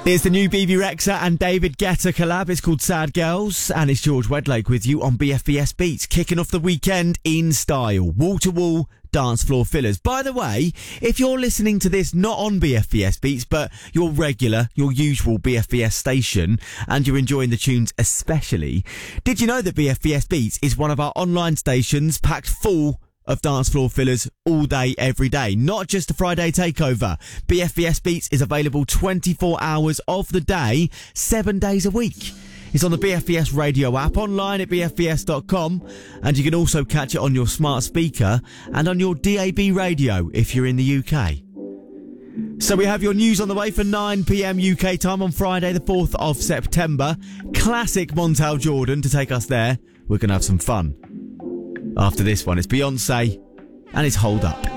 It's the new BB Rexha and David Guetta collab. It's called Sad Girls, and it's George Wedlake with you on BFBS Beats, kicking off the weekend in style. Wall-to-wall dance floor fillers. By the way, if you're listening to this not on BFBS Beats, but your usual BFBS station, and you're enjoying the tunes especially, did you know that BFBS Beats is one of our online stations packed full of dance floor fillers all day, every day, not just a Friday takeover. BFBS Beats is available 24 hours of the day, 7 days a week. It's on the BFBS radio app, online at bfbs.com, and you can also catch it on your smart speaker and on your DAB radio if you're in the UK. So we have your news on the way for 9 p.m. UK time on Friday the 4th of September. Classic Montel Jordan to take us there. We're going to have some fun. After this one, it's Beyonce and it's Hold Up.